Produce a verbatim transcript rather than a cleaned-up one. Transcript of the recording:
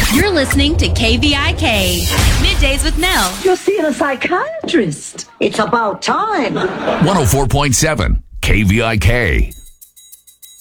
You're listening to K V I K, Middays with Mel. You're seeing a psychiatrist. It's about time. one oh four point seven K V I K.